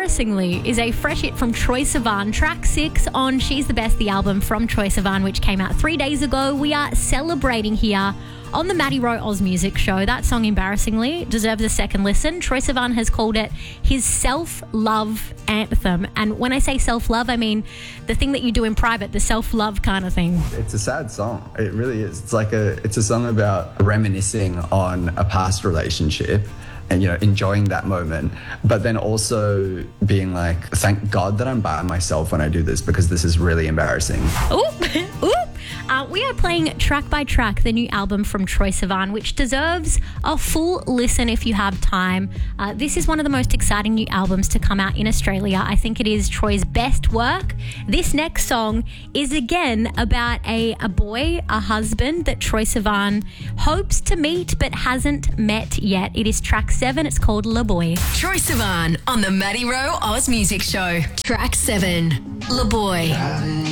Embarrassingly is a fresh hit from Troye Sivan, track 6 on She's the Best, the album from Troye Sivan, which came out 3 days ago. We are celebrating here on the Maddie Rowe Oz Music Show. That song, Embarrassingly, deserves a second listen. Troye Sivan has called it his self-love anthem. And when I say self-love, I mean the thing that you do in private, the self-love kind of thing. It's a sad song. It really is. It's a song about reminiscing on a past relationship and, enjoying that moment, but then also being like, thank God that I'm by myself when I do this, because this is really embarrassing. Oop, oop. We are playing track by track the new album from Troye Sivan, which deserves a full listen if you have time. This is one of the most exciting new albums to come out in Australia. I think it is Troye's best work. This next song is again about a boy, a husband that Troye Sivan hopes to meet but hasn't met yet. It is track 7. It's called Le Boy. Troye Sivan on the Maddie Rowe Oz Music Show. Track 7, Le Boy.